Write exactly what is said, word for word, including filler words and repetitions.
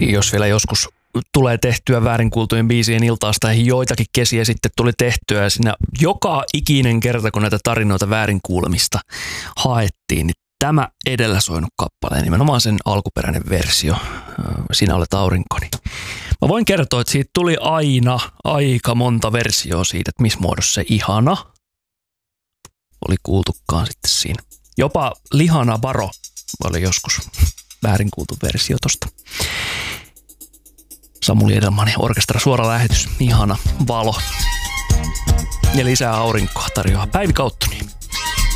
Jos vielä joskus tulee tehtyä väärinkuultujen biisien iltaasta, joitakin kesiä sitten tuli tehtyä ja siinä joka ikinen kerta, kun näitä tarinoita väärinkuulemista haettiin, niin tämä edellä soinut kappale, nimenomaan sen alkuperäinen versio, Sinä olet aurinkoni. Mä voin kertoa, että siitä tuli aina aika monta versioa siitä, että missä muodossa se ihana oli kuultukaan sitten siinä. Jopa Lihana Baro oli joskus väärinkuultu versio tosta. Samuli Edelmanin orkestra suora lähetys, ihana valo. Ja lisää aurinkoa tarjoaa Päivi Kauttoni.